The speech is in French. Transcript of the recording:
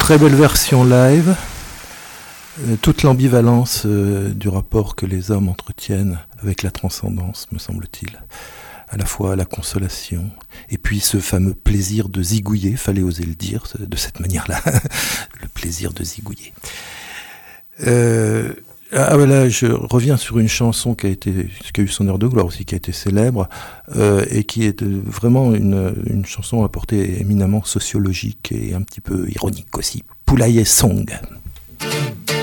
très belle version live. Toute l'ambivalence du rapport que les hommes entretiennent avec la transcendance, me semble-t-il. À la fois la consolation, et puis ce fameux plaisir de zigouiller, fallait oser le dire de cette manière-là, le plaisir de zigouiller. Voilà, je reviens sur une chanson qui a eu son heure de gloire aussi, qui a été célèbre, et qui est vraiment une chanson à portée éminemment sociologique et un petit peu ironique aussi. Poulailler Song.